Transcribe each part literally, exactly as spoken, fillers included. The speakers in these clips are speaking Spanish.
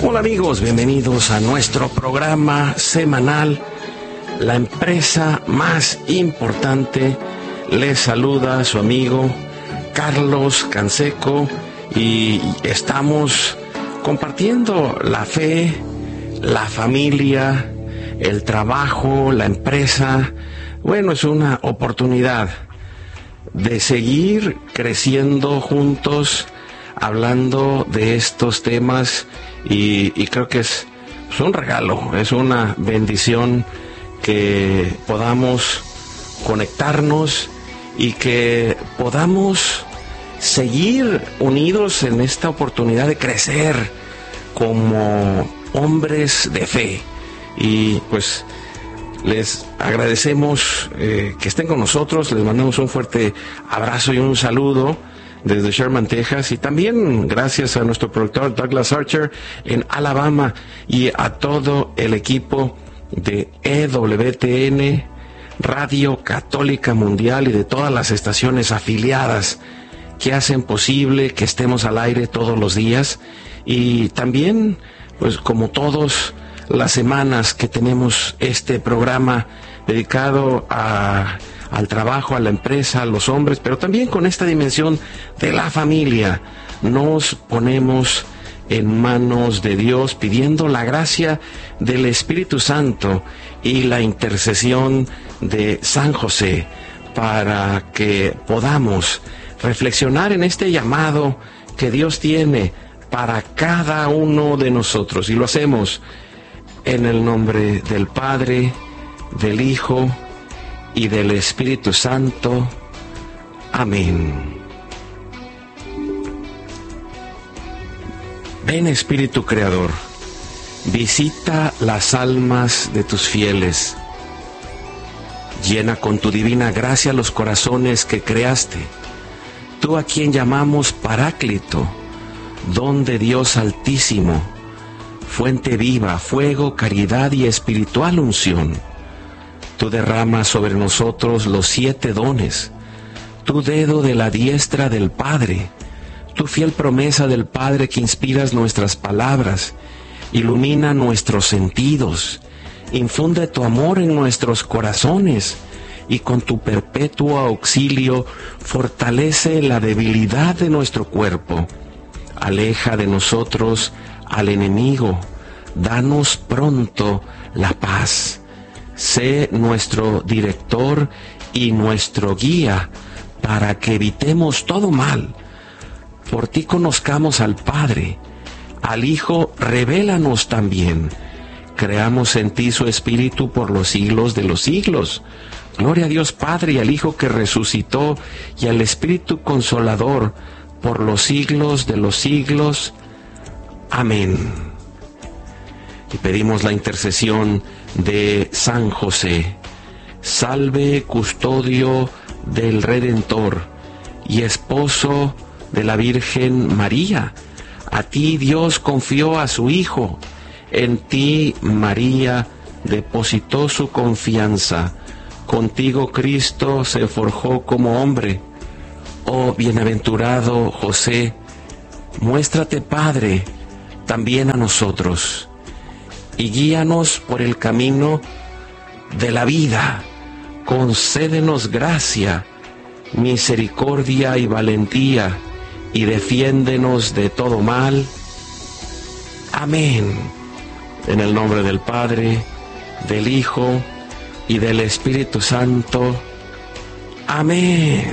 Hola amigos, bienvenidos a nuestro programa semanal, la empresa más importante. Les saluda su amigo Carlos Canseco y estamos compartiendo la fe, la familia, el trabajo, la empresa. Bueno, es una oportunidad de seguir creciendo juntos, hablando de estos temas y, y creo que es, es un regalo, es una bendición que podamos conectarnos y que podamos seguir unidos en esta oportunidad de crecer como hombres de fe. Y pues les agradecemos eh, que estén con nosotros, les mandamos un fuerte abrazo y un saludo desde Sherman, Texas, y también gracias a nuestro productor Douglas Archer en Alabama y a todo el equipo de E W T N, Radio Católica Mundial, y de todas las estaciones afiliadas que hacen posible que estemos al aire todos los días. Y también, pues como todas las semanas que tenemos este programa dedicado a al trabajo, a la empresa, a los hombres, pero también con esta dimensión de la familia, nos ponemos en manos de Dios, pidiendo la gracia del Espíritu Santo y la intercesión de San José para que podamos reflexionar en este llamado que Dios tiene para cada uno de nosotros. Y lo hacemos en el nombre del Padre, del Hijo y del Espíritu Santo. Amén. Ven, Espíritu Creador, visita las almas de tus fieles. Llena con tu divina gracia los corazones que creaste. Tú a quien llamamos Paráclito, don de Dios Altísimo, fuente viva, fuego, caridad y espiritual unción. Tú derramas sobre nosotros los siete dones, tu dedo de la diestra del Padre, tu fiel promesa del Padre que inspiras nuestras palabras, ilumina nuestros sentidos, infunde tu amor en nuestros corazones y con tu perpetuo auxilio fortalece la debilidad de nuestro cuerpo. Aleja de nosotros al enemigo, danos pronto la paz. Sé nuestro director y nuestro guía para que evitemos todo mal. Por ti conozcamos al Padre, al Hijo revélanos también. Creamos en ti su Espíritu por los siglos de los siglos. Gloria a Dios Padre y al Hijo que resucitó y al Espíritu Consolador por los siglos de los siglos. Amén. Y pedimos la intercesión de San José. Salve, custodio del Redentor y esposo de la Virgen María. A ti Dios confió a su Hijo. En ti María depositó su confianza. Contigo Cristo se forjó como hombre. Oh bienaventurado José, muéstrate Padre también a nosotros y guíanos por el camino de la vida. Concédenos gracia, misericordia y valentía, y defiéndenos de todo mal. Amén. En el nombre del Padre, del Hijo y del Espíritu Santo. Amén.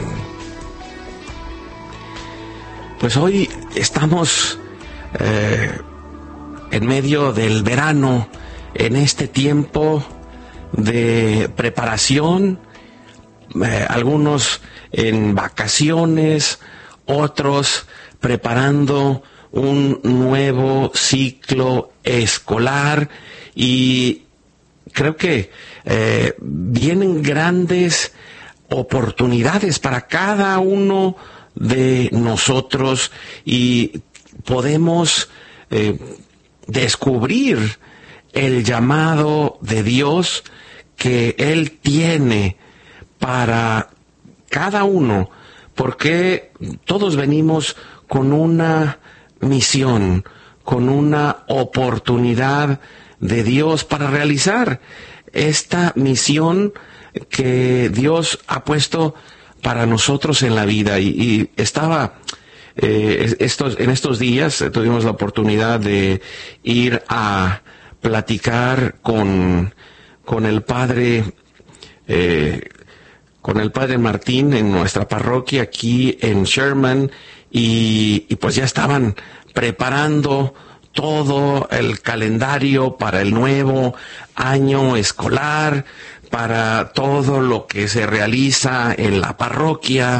Pues hoy estamos eh, en medio del verano, en este tiempo de preparación, eh, algunos en vacaciones, otros preparando un nuevo ciclo escolar, y creo que eh, vienen grandes oportunidades para cada uno de nosotros y podemos eh, descubrir el llamado de Dios que Él tiene para cada uno, porque todos venimos con una misión, con una oportunidad de Dios para realizar esta misión que Dios ha puesto para nosotros en la vida. Y, y estaba, eh, estos, en estos días eh, tuvimos la oportunidad de ir a platicar con, con el padre, eh, con el padre Martín en nuestra parroquia aquí en Sherman, y, y pues ya estaban preparando todo el calendario para el nuevo año escolar, para todo lo que se realiza en la parroquia,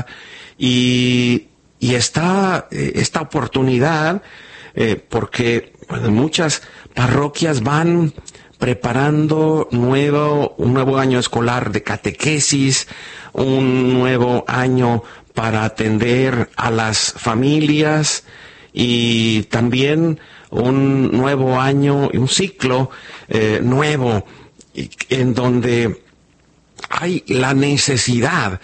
y, y está esta oportunidad, eh, porque bueno, muchas parroquias van preparando nuevo, un nuevo año escolar de catequesis, un nuevo año para atender a las familias, y también un nuevo año, un ciclo eh, nuevo, en donde hay la necesidad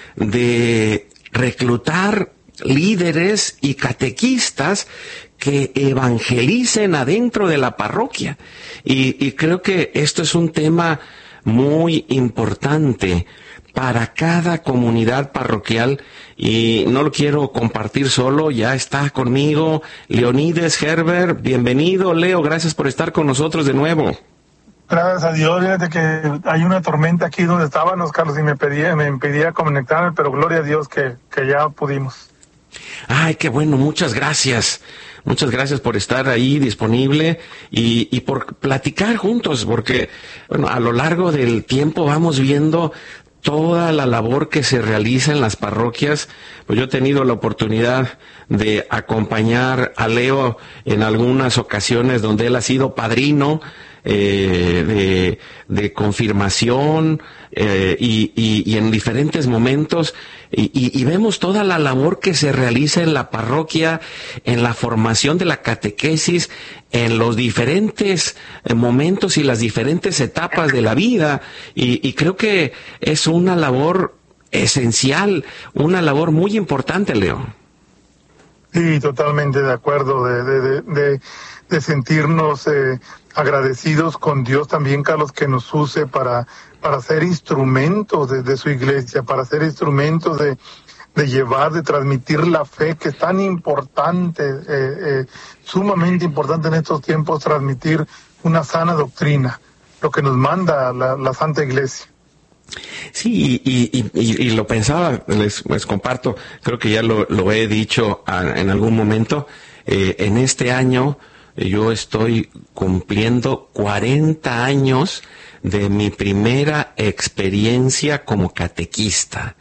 de reclutar líderes y catequistas que evangelicen adentro de la parroquia. Y, y creo que esto es un tema muy importante para cada comunidad parroquial, y no lo quiero compartir solo. Ya está conmigo Leonides Herbert. Bienvenido, Leo, gracias por estar con nosotros de nuevo. Gracias a Dios. Fíjate que hay una tormenta aquí donde estábamos, Carlos, y me pedía, me impedía conectarme, pero gloria a Dios que, que ya pudimos. Ay, qué bueno, muchas gracias. Muchas gracias por estar ahí disponible y, y por platicar juntos, porque bueno, a lo largo del tiempo vamos viendo toda la labor que se realiza en las parroquias. Pues yo he tenido la oportunidad de acompañar a Leo en algunas ocasiones donde él ha sido padrino eh, de, de confirmación eh, y, y, y en diferentes momentos, y, y, y vemos toda la labor que se realiza en la parroquia, en la formación de la catequesis, en los diferentes momentos y las diferentes etapas de la vida, y, y creo que es una labor esencial, una labor muy importante, Leo. Sí, totalmente de acuerdo, de, de, de, de, de sentirnos eh, agradecidos con Dios también, Carlos, que nos use para, para ser instrumentos de, de su iglesia, para ser instrumentos de, de llevar, de transmitir la fe, que es tan importante, eh, eh, sumamente importante en estos tiempos, transmitir una sana doctrina, lo que nos manda la, la Santa Iglesia. Sí, y, y, y, y lo pensaba, les, les comparto, creo que ya lo, lo he dicho a, en algún momento, eh, en este año eh, yo estoy cumpliendo cuarenta años de mi primera experiencia como catequista.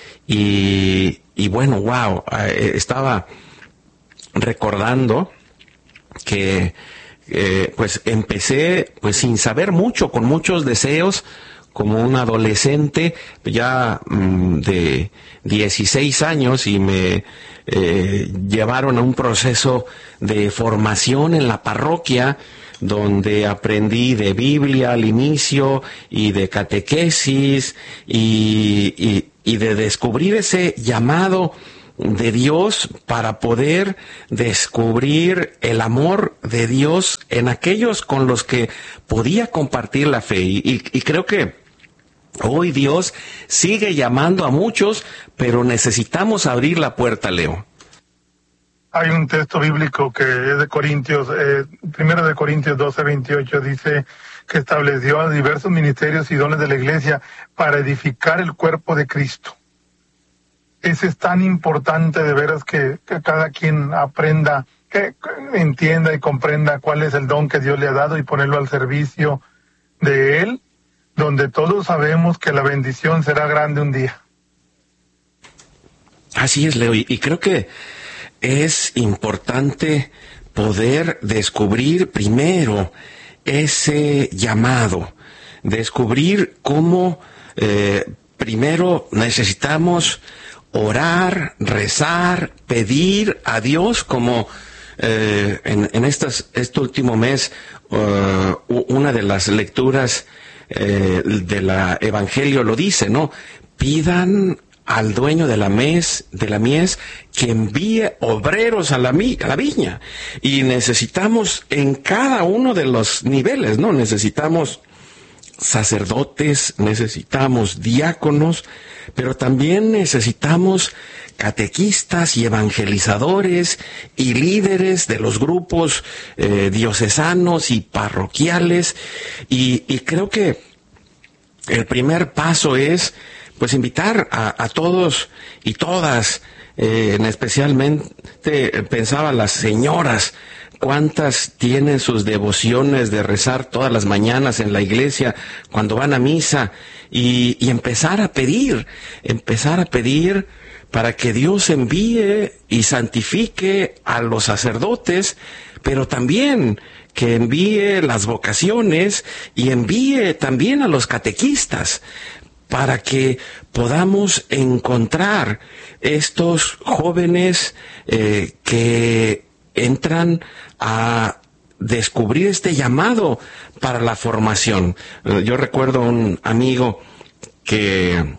Y, y bueno, wow, eh, estaba recordando que eh, pues empecé pues sin saber mucho, con muchos deseos, como un adolescente ya mmm, de dieciséis años, y me eh, llevaron a un proceso de formación en la parroquia, donde aprendí de Biblia al inicio y de catequesis y, y, y de descubrir ese llamado de Dios para poder descubrir el amor de Dios en aquellos con los que podía compartir la fe. Y, y, y creo que hoy Dios sigue llamando a muchos, pero necesitamos abrir la puerta, Leo. Hay un texto bíblico que es de Corintios, eh, primero de Corintios doce, veintiocho, dice que estableció a diversos ministerios y dones de la iglesia para edificar el cuerpo de Cristo. Ese es tan importante, de veras, que, que cada quien aprenda, que entienda y comprenda cuál es el don que Dios le ha dado y ponerlo al servicio de Él, donde todos sabemos que la bendición será grande un día. Así es, Leo, y, y creo que es importante poder descubrir primero ese llamado, descubrir cómo eh, primero necesitamos orar, rezar, pedir a Dios, como eh, en, en estas, este último mes, uh, una de las lecturas eh, de la Evangelio lo dice, ¿no? Pidan al dueño de la mies, de la mies que envíe obreros a la, mi, a la viña. Y necesitamos en cada uno de los niveles, ¿no? Necesitamos sacerdotes, necesitamos diáconos, pero también necesitamos catequistas y evangelizadores y líderes de los grupos eh, diocesanos y parroquiales. Y, y creo que el primer paso es pues invitar a, a todos y todas, eh, especialmente pensaba las señoras, cuántas tienen sus devociones de rezar todas las mañanas en la iglesia cuando van a misa, y, y empezar a pedir, empezar a pedir para que Dios envíe y santifique a los sacerdotes, pero también que envíe las vocaciones y envíe también a los catequistas, para que podamos encontrar estos jóvenes eh, que entran a descubrir este llamado para la formación. Yo recuerdo un amigo que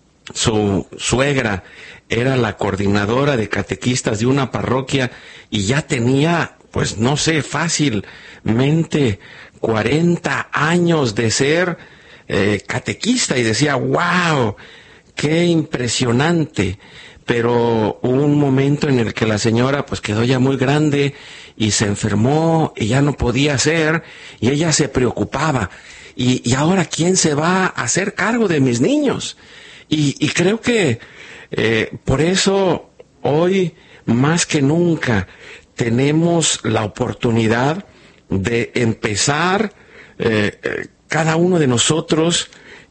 su suegra era la coordinadora de catequistas de una parroquia y ya tenía, pues no sé, fácilmente cuarenta años de ser eh, catequista, y decía, wow, qué impresionante. Pero hubo un momento en el que la señora pues quedó ya muy grande y se enfermó y ya no podía hacer, y ella se preocupaba. Y, y ahora, ¿quién se va a hacer cargo de mis niños? Y, y creo que eh, por eso hoy más que nunca tenemos la oportunidad de empezar eh, eh, cada uno de nosotros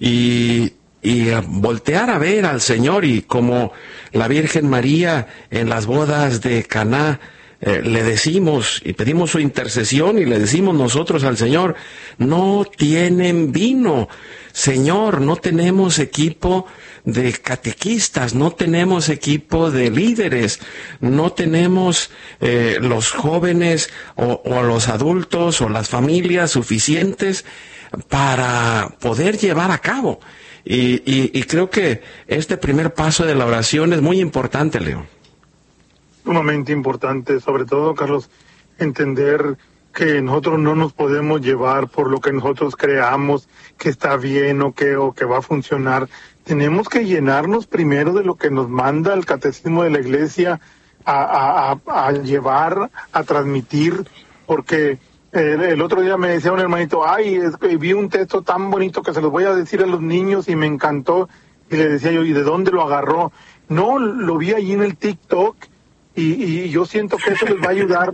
y, y a voltear a ver al Señor, y como la Virgen María en las bodas de Caná, eh, le decimos y pedimos su intercesión, y le decimos nosotros al Señor, no tienen vino, Señor, no tenemos equipo de catequistas, no tenemos equipo de líderes, no tenemos eh, los jóvenes o, o los adultos o las familias suficientes para poder llevar a cabo. Y, y, y creo que este primer paso de la oración es muy importante, Leo. Sumamente importante, sobre todo, Carlos, entender que nosotros no nos podemos llevar por lo que nosotros creamos que está bien o que, o que va a funcionar. Tenemos que llenarnos primero de lo que nos manda el catecismo de la Iglesia a, a, a, a llevar, a transmitir, porque el, el otro día me decía un hermanito, ay, es que vi un texto tan bonito que se los voy a decir a los niños y me encantó, y le decía yo, ¿y de dónde lo agarró? No, lo vi allí en el TikTok, y, y yo siento que eso les va a ayudar.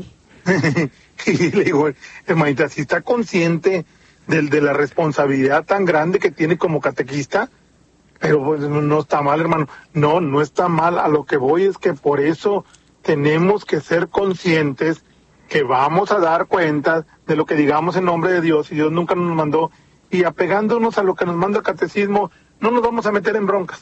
Y le digo, hermanita, si está consciente de, de la responsabilidad tan grande que tiene como catequista, pero pues no, no está mal, hermano, no, no está mal. A lo que voy es que por eso tenemos que ser conscientes que vamos a dar cuenta de lo que digamos en nombre de Dios, y Dios nunca nos mandó, y apegándonos a lo que nos manda el catecismo, no nos vamos a meter en broncas.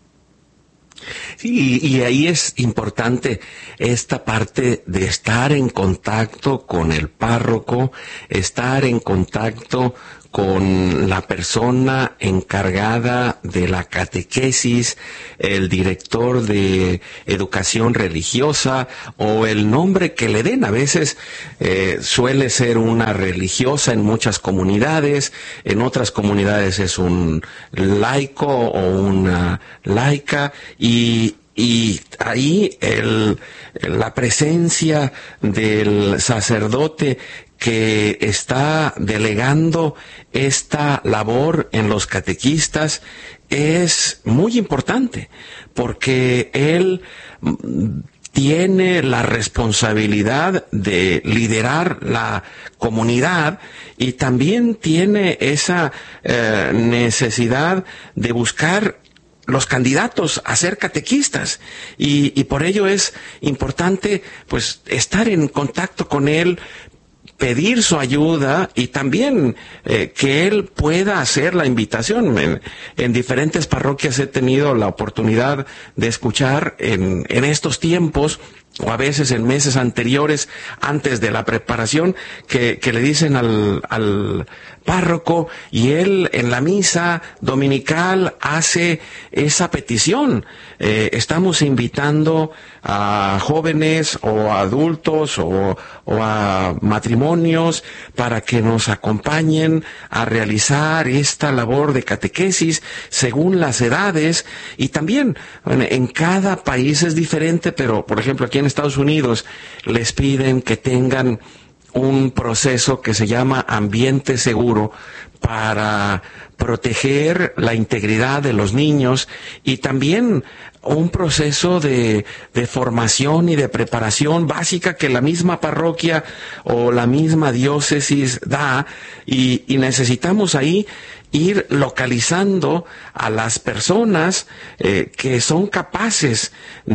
Sí, y ahí es importante esta parte de estar en contacto con el párroco, estar en contacto con la persona encargada de la catequesis, el director de educación religiosa o el nombre que le den. A veces eh, suele ser una religiosa en muchas comunidades, en otras comunidades es un laico o una laica, y Y ahí el, la presencia del sacerdote que está delegando esta labor en los catequistas es muy importante, porque él tiene la responsabilidad de liderar la comunidad, y también tiene esa eh, necesidad de buscar los candidatos a ser catequistas, y, y por ello es importante pues estar en contacto con él, pedir su ayuda, y también eh, que él pueda hacer la invitación. En, en diferentes parroquias he tenido la oportunidad de escuchar en, en estos tiempos o a veces en meses anteriores, antes de la preparación, que, que le dicen al, al párroco, y él en la misa dominical hace esa petición. Eh, estamos invitando a jóvenes o a adultos o, o a matrimonios para que nos acompañen a realizar esta labor de catequesis según las edades, y también en, en cada país es diferente, pero por ejemplo aquí en Estados Unidos les piden que tengan un proceso que se llama ambiente seguro para proteger la integridad de los niños, y también un proceso de, de formación y de preparación básica que la misma parroquia o la misma diócesis da, y, y necesitamos ahí ir localizando a las personas eh, que son capaces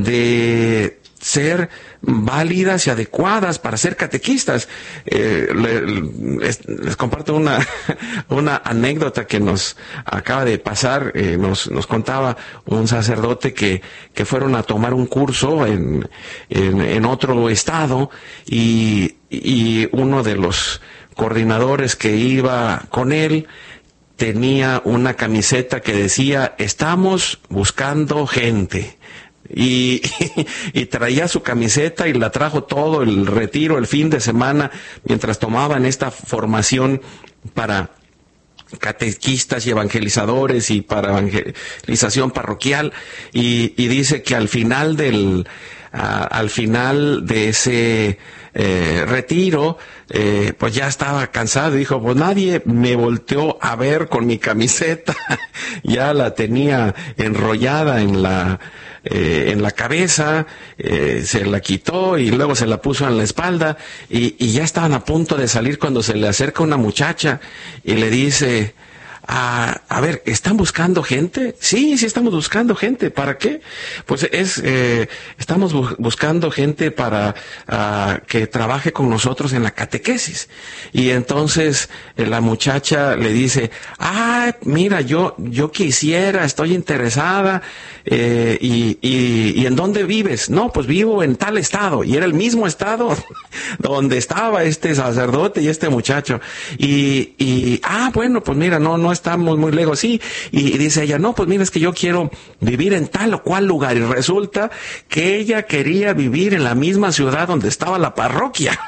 de ser válidas y adecuadas para ser catequistas. Eh, les, les comparto una, una anécdota que nos acaba de pasar. Eh, nos, nos contaba un sacerdote que, que fueron a tomar un curso en, en, en otro estado, y, y uno de los coordinadores que iba con él tenía una camiseta que decía: estamos buscando gente. Y, y traía su camiseta y la trajo todo el retiro, el fin de semana, mientras tomaban esta formación para catequistas y evangelizadores y para evangelización parroquial, y, y dice que al final del a, al final de ese eh, retiro eh, pues ya estaba cansado, y dijo: pues nadie me volteó a ver con mi camiseta, ya la tenía enrollada en la Eh, en la cabeza, eh, se la quitó y luego se la puso en la espalda, y, y ya estaban a punto de salir cuando se le acerca una muchacha y le dice: a, a ver, ¿están buscando gente? Sí, sí estamos buscando gente. ¿Para qué? Pues es, eh, estamos bu buscando gente para uh, que trabaje con nosotros en la catequesis. Y entonces eh, la muchacha le dice: ah, mira, yo, yo quisiera, estoy interesada, eh, y, y, ¿y en dónde vives? No, pues vivo en tal estado. Y era el mismo estado donde estaba este sacerdote y este muchacho. Y, y, ah, bueno, pues mira, no, no estamos muy lejos, sí. Y, y dice ella: no, pues mira, es que yo quiero vivir en tal o cual lugar. Y resulta que ella quería vivir en la misma ciudad donde estaba la parroquia.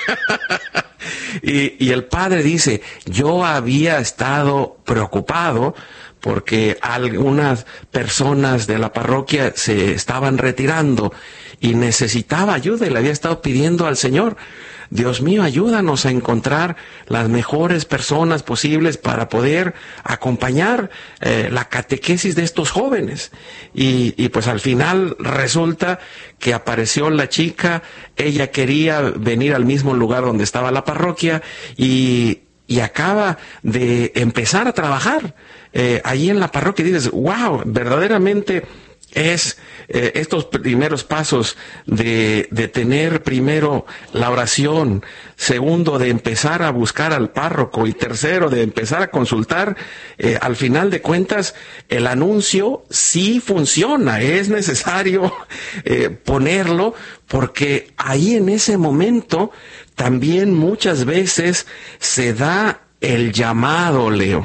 y, y el padre dice: yo había estado preocupado porque algunas personas de la parroquia se estaban retirando y necesitaba ayuda, y le había estado pidiendo al Señor: Dios mío, ayúdanos a encontrar las mejores personas posibles para poder acompañar eh, la catequesis de estos jóvenes. Y, y pues al final resulta que apareció la chica, ella quería venir al mismo lugar donde estaba la parroquia, y, y acaba de empezar a trabajar eh, allí en la parroquia. Y dices: wow, verdaderamente es eh, estos primeros pasos de, de tener primero la oración, segundo de empezar a buscar al párroco, y tercero de empezar a consultar, eh, al final de cuentas el anuncio sí funciona. Es necesario eh, ponerlo, porque ahí en ese momento también muchas veces se da el llamado, Leo.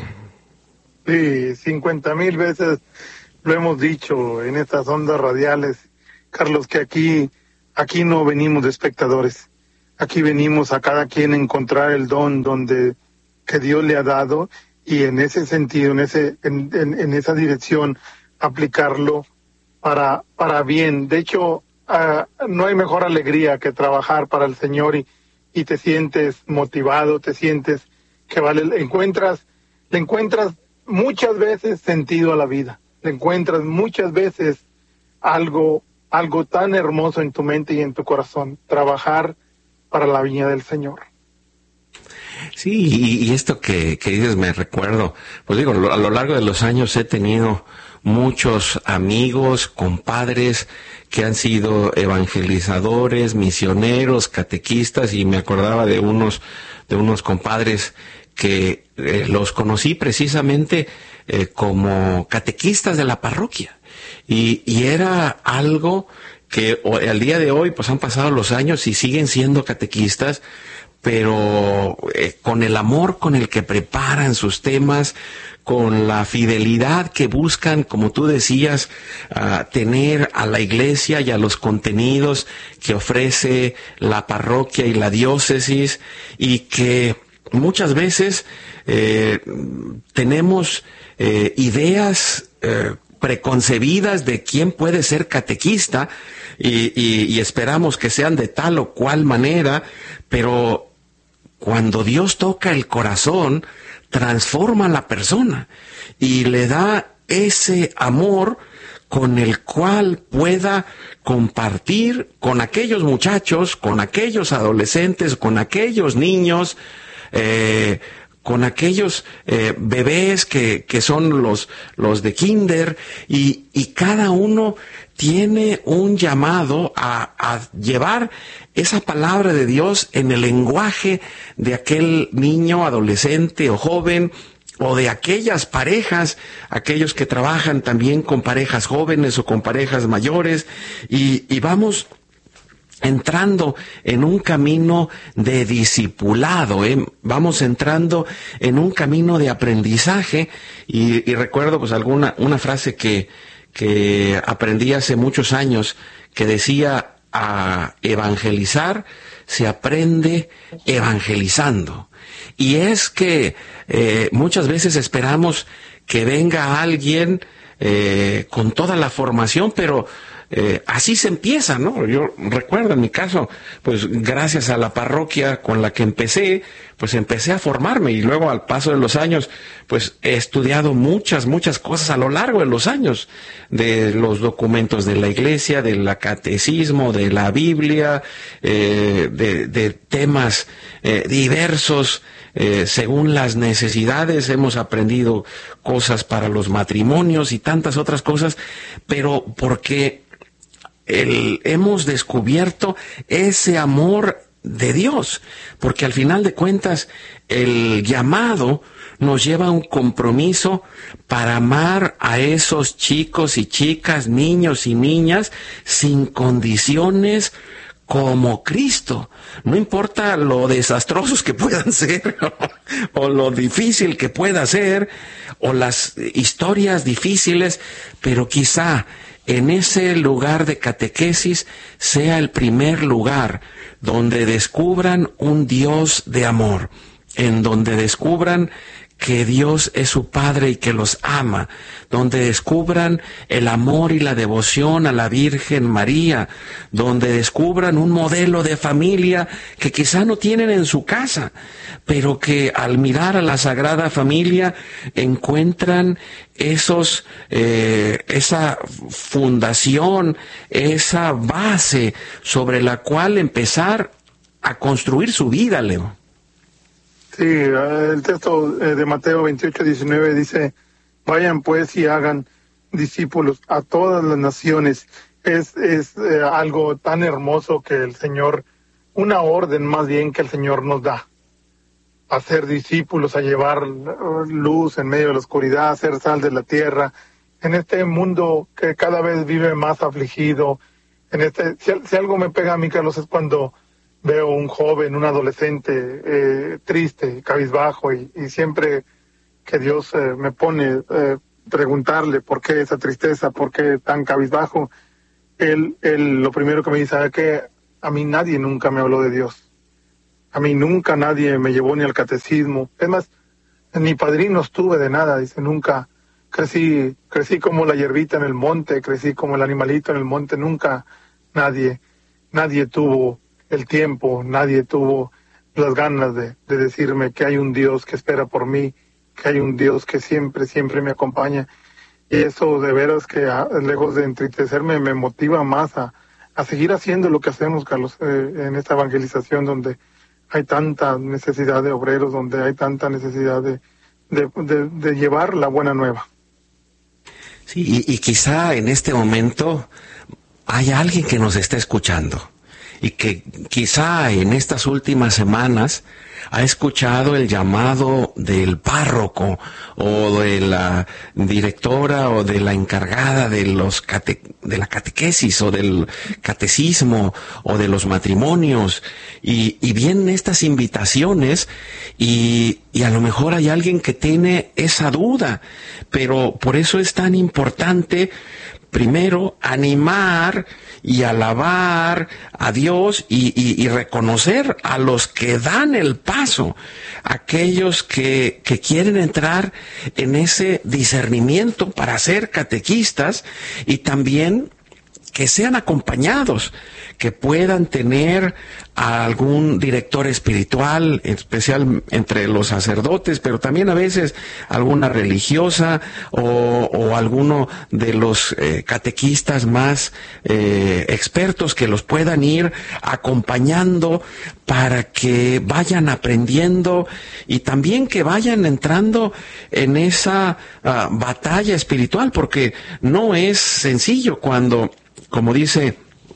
Sí, cincuenta mil veces lo hemos dicho en estas ondas radiales, Carlos, que aquí, aquí no venimos de espectadores. Aquí venimos a cada quien encontrar el don donde que Dios le ha dado, y en ese sentido, en ese, en, en, en esa dirección, aplicarlo para, para bien. De hecho, uh, no hay mejor alegría que trabajar para el Señor, y, y te sientes motivado, te sientes que vale, le encuentras, le encuentras muchas veces sentido a la vida. Le encuentras muchas veces algo, algo tan hermoso en tu mente y en tu corazón: trabajar para la viña del Señor. Sí, y, y esto que, que dices me recuerdo, pues digo, a lo largo de los años he tenido muchos amigos, compadres que han sido evangelizadores, misioneros, catequistas, y me acordaba de unos, de unos compadres que eh, los conocí precisamente eh, como catequistas de la parroquia, y, y era algo que al día de hoy pues han pasado los años y siguen siendo catequistas, pero eh, con el amor con el que preparan sus temas, con la fidelidad que buscan, como tú decías, uh, tener a la iglesia y a los contenidos que ofrece la parroquia y la diócesis, y que muchas veces eh, tenemos eh, ideas eh, preconcebidas de quién puede ser catequista, y, y, y esperamos que sean de tal o cual manera, pero cuando Dios toca el corazón, transforma a la persona y le da ese amor con el cual pueda compartir con aquellos muchachos, con aquellos adolescentes, con aquellos niños, eh, con aquellos eh, bebés que, que son los, los de kinder, y, y cada uno tiene un llamado a, a llevar esa palabra de Dios en el lenguaje de aquel niño, adolescente o joven, o de aquellas parejas, aquellos que trabajan también con parejas jóvenes o con parejas mayores, y, y vamos entrando en un camino de discipulado, ¿eh? Vamos entrando en un camino de aprendizaje, y, y recuerdo pues alguna una frase que, que aprendí hace muchos años, que decía: a evangelizar se aprende evangelizando. Y es que eh, muchas veces esperamos que venga alguien eh, con toda la formación, pero Eh, así se empieza, ¿no? Yo recuerdo en mi caso, pues gracias a la parroquia con la que empecé, pues empecé a formarme, y luego al paso de los años, pues he estudiado muchas, muchas cosas a lo largo de los años, de los documentos de la iglesia, del catecismo, de la Biblia, eh, de, de temas eh, diversos. Eh, según las necesidades hemos aprendido cosas para los matrimonios y tantas otras cosas, pero porque el, hemos descubierto ese amor de Dios, porque al final de cuentas el llamado nos lleva a un compromiso para amar a esos chicos y chicas, niños y niñas, sin condiciones, como Cristo. No importa lo desastrosos que puedan ser, o lo difícil que pueda ser, o las historias difíciles, pero quizá en ese lugar de catequesis sea el primer lugar donde descubran un Dios de amor, en donde descubran que Dios es su Padre y que los ama, donde descubran el amor y la devoción a la Virgen María, donde descubran un modelo de familia que quizá no tienen en su casa, pero que al mirar a la Sagrada Familia encuentran esos, eh, esa fundación, esa base sobre la cual empezar a construir su vida, Leo. Sí, el texto de Mateo veintiocho, diecinueve dice: vayan pues y hagan discípulos a todas las naciones. Es, es eh, algo tan hermoso que el Señor, una orden más bien que el Señor nos da. A ser discípulos, a llevar luz en medio de la oscuridad, a ser sal de la tierra, en este mundo que cada vez vive más afligido. En este, si, si algo me pega a mí, Carlos, es cuando veo un joven, un adolescente eh, triste, cabizbajo, y, y siempre que Dios eh, me pone eh, preguntarle por qué esa tristeza, por qué tan cabizbajo, él, él lo primero que me dice es que a mí nadie nunca me habló de Dios. A mí nunca nadie me llevó ni al catecismo. Es más, ni padrinos tuve de nada, dice, nunca. Crecí, crecí como la hierbita en el monte, crecí como el animalito en el monte, nunca nadie, nadie tuvo el tiempo, nadie tuvo las ganas de, de decirme que hay un Dios que espera por mí, que hay un Dios que siempre, siempre me acompaña. Y eso de veras que a, lejos de entristecerme me motiva más a, a seguir haciendo lo que hacemos, Carlos, eh, en esta evangelización donde hay tanta necesidad de obreros, donde hay tanta necesidad de, de, de, de llevar la buena nueva. Sí, y, y quizá en este momento hay alguien que nos está escuchando y que quizá en estas últimas semanas ha escuchado el llamado del párroco o de la directora o de la encargada de los cate, de la catequesis o del catecismo o de los matrimonios, y, y vienen estas invitaciones y, y a lo mejor hay alguien que tiene esa duda, pero por eso es tan importante primero animar y alabar a Dios y, y, y reconocer a los que dan el paso, aquellos que, que quieren entrar en ese discernimiento para ser catequistas, y también que sean acompañados, que puedan tener a algún director espiritual, en especial entre los sacerdotes, pero también a veces alguna religiosa o, o alguno de los eh, catequistas más eh, expertos que los puedan ir acompañando para que vayan aprendiendo y también que vayan entrando en esa uh, batalla espiritual, porque no es sencillo cuando, como dice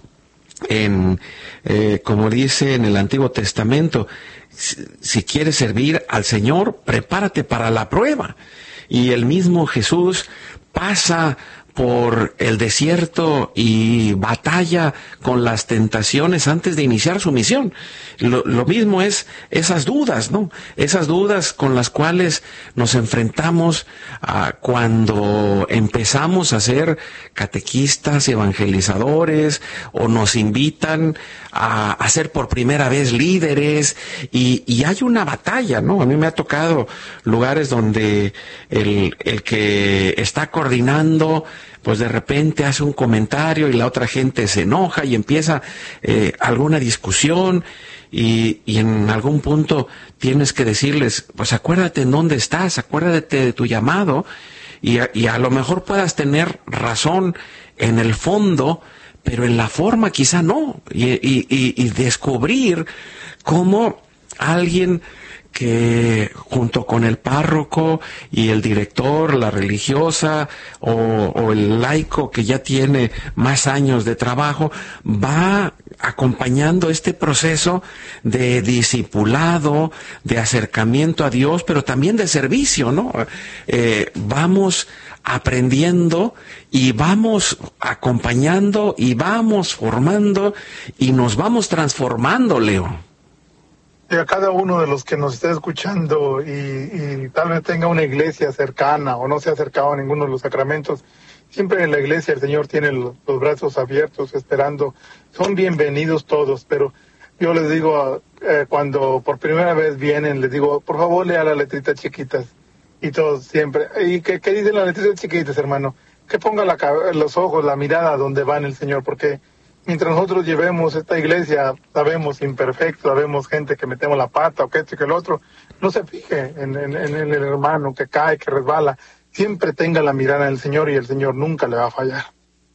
en eh, como dice en el Antiguo Testamento, si, si quieres servir al Señor, prepárate para la prueba. Y el mismo Jesús pasa por el desierto y batalla con las tentaciones antes de iniciar su misión. Lo, lo mismo es esas dudas, ¿no? Esas dudas con las cuales nos enfrentamos uh, cuando empezamos a ser catequistas, evangelizadores, o nos invitan a, a ser por primera vez líderes, y, y hay una batalla, ¿no? A mí me ha tocado lugares donde el, el que está coordinando pues de repente hace un comentario y la otra gente se enoja y empieza eh, alguna discusión, y, y en algún punto tienes que decirles, pues acuérdate en dónde estás, acuérdate de tu llamado, y a, y a lo mejor puedas tener razón en el fondo, pero en la forma quizá no, y, y, y, y descubrir cómo alguien que junto con el párroco y el director, la religiosa o, o el laico que ya tiene más años de trabajo, va acompañando este proceso de discipulado, de acercamiento a Dios, pero también de servicio, ¿no? Eh, vamos aprendiendo y vamos acompañando y vamos formando y nos vamos transformando, Leo. Y a cada uno de los que nos esté escuchando y, y tal vez tenga una iglesia cercana o no se ha acercado a ninguno de los sacramentos, siempre en la iglesia el Señor tiene los, los brazos abiertos esperando. Son bienvenidos todos, pero yo les digo, eh, cuando por primera vez vienen, les digo, por favor lea las letritas chiquitas, y todos siempre. ¿Y qué, qué dicen las letritas chiquitas, hermano? Que ponga la, los ojos, la mirada donde va en el Señor, porque mientras nosotros llevemos esta iglesia, sabemos imperfecto, sabemos gente que metemos la pata o que esto y que el otro, no se fije en, en, en el hermano que cae, que resbala. Siempre tenga la mirada en el Señor y el Señor nunca le va a fallar.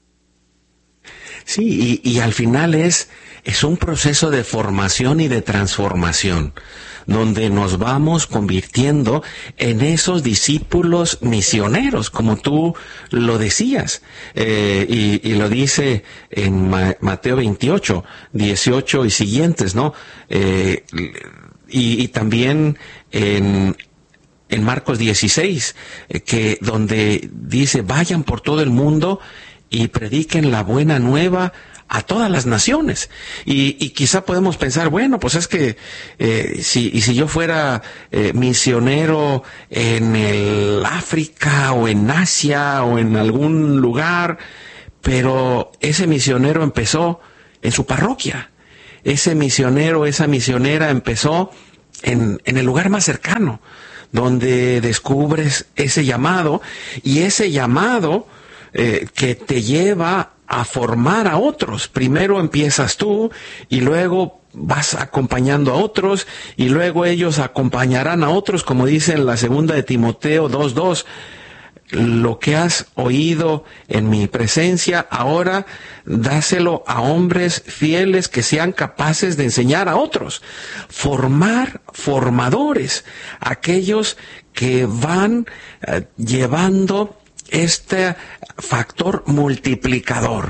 Sí, y, y al final es, es un proceso de formación y de transformación, donde nos vamos convirtiendo en esos discípulos misioneros, como tú lo decías, eh, y, y lo dice en Ma- Mateo veintiocho, dieciocho y siguientes, ¿no? Eh, y, y también en, en Marcos dieciséis, eh, que donde dice, vayan por todo el mundo y prediquen la buena nueva a todas las naciones. Y, y quizá podemos pensar, bueno, pues es que eh, si, y si yo fuera eh, misionero en el África o en Asia o en algún lugar, pero ese misionero empezó en su parroquia. Ese misionero, esa misionera empezó en, en el lugar más cercano, donde descubres ese llamado, y ese llamado Eh, que te lleva a formar a otros. Primero empiezas tú y luego vas acompañando a otros y luego ellos acompañarán a otros, como dice en la segunda de Timoteo dos dos. Lo que has oído en mi presencia, ahora dáselo a hombres fieles que sean capaces de enseñar a otros. Formar formadores, aquellos que van eh, llevando este factor multiplicador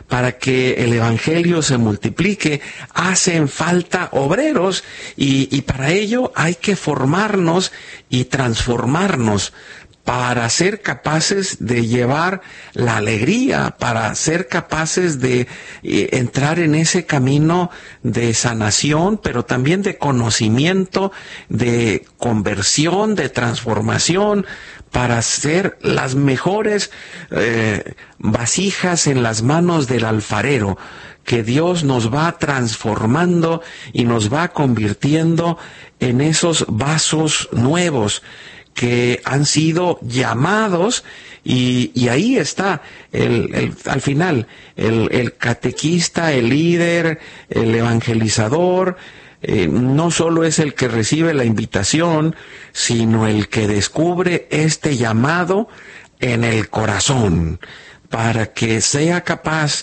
para que el evangelio se multiplique, hacen falta obreros y, y para ello hay que formarnos y transformarnos para ser capaces de llevar la alegría, para ser capaces de eh, entrar en ese camino de sanación, pero también de conocimiento, de conversión, de transformación, para ser las mejores eh, vasijas en las manos del alfarero, que Dios nos va transformando y nos va convirtiendo en esos vasos nuevos que han sido llamados, y, y ahí está, el, el, al final, el, el catequista, el líder, el evangelizador, eh, no solo es el que recibe la invitación, sino el que descubre este llamado en el corazón, para que sea capaz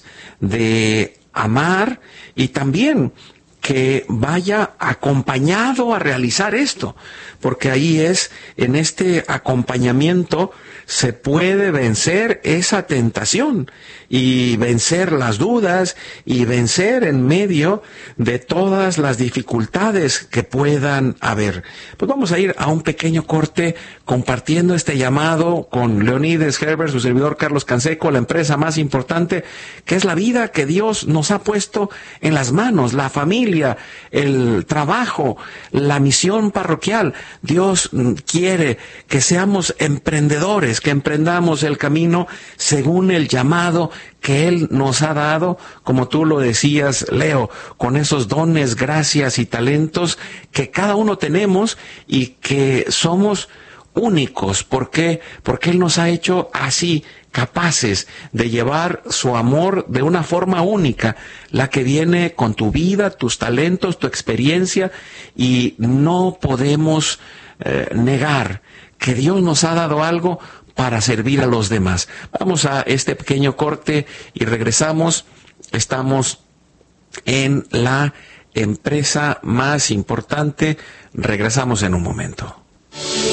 de amar y también que vaya acompañado a realizar esto, porque ahí es, en este acompañamiento, se puede vencer esa tentación y vencer las dudas y vencer en medio de todas las dificultades que puedan haber. Pues vamos a ir a un pequeño corte compartiendo este llamado con Leonides Herbert, su servidor Carlos Canseco, la empresa más importante, que es la vida que Dios nos ha puesto en las manos, la familia, el trabajo, la misión parroquial. Dios quiere que seamos emprendedores, que emprendamos el camino según el llamado que Él nos ha dado, como tú lo decías, Leo, con esos dones, gracias y talentos que cada uno tenemos y que somos únicos. ¿Por qué? Porque Él nos ha hecho así, capaces de llevar su amor de una forma única, la que viene con tu vida, tus talentos, tu experiencia, y no podemos eh, negar que Dios nos ha dado algo para servir a los demás. Vamos a este pequeño corte y regresamos. Estamos en la empresa más importante. Regresamos en un momento.